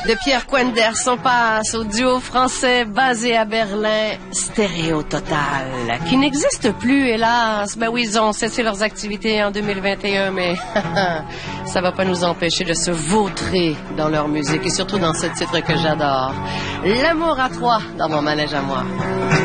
De Pierre Quenders, on passe au duo français basé à Berlin, Stéréo Total, qui n'existe plus, hélas. Ben oui, ils ont cessé leurs activités en 2021, mais ça va pas nous empêcher de se vautrer dans leur musique, et surtout dans ce titre que j'adore. L'amour à trois dans mon manège à moi.